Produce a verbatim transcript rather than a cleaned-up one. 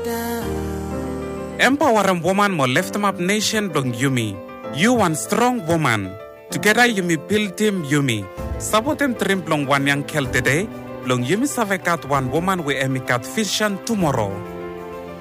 Empower a woman mo lift them up nation blong Yumi. You one strong woman. Together Yumi build team Yumi. Sabotem trim blong one young kel today. Blong Yumi savekat one woman we emikat vision tomorrow.